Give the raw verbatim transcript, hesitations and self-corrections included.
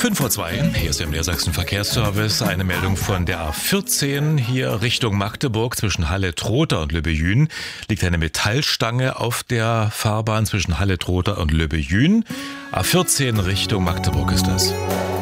fünf vor zwei, hier ist der Niedersachsen Verkehrsservice. Eine Meldung von der A vierzehn hier Richtung Magdeburg. Zwischen Halle-Trotha und Lübbejün liegt eine Metallstange auf der Fahrbahn zwischen Halle-Trotha und Lübbejün. A vierzehn Richtung Magdeburg ist das.